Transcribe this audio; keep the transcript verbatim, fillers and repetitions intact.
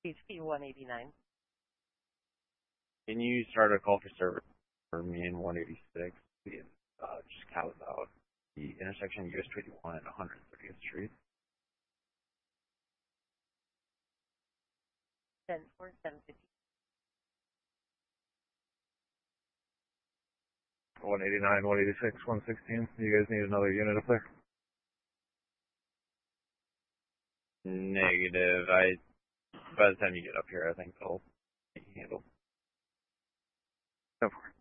H P one eighty-nine. Can you start a call for service for me in one eighty-six? Uh, just count out the intersection U S twenty-one and one hundred thirtieth Street. ten four seven fifty. one eighty-nine, one eighty-six, one sixteen. You guys need another unit up there? Negative. I, by the time you get up here, I think they'll be handled. Go for it.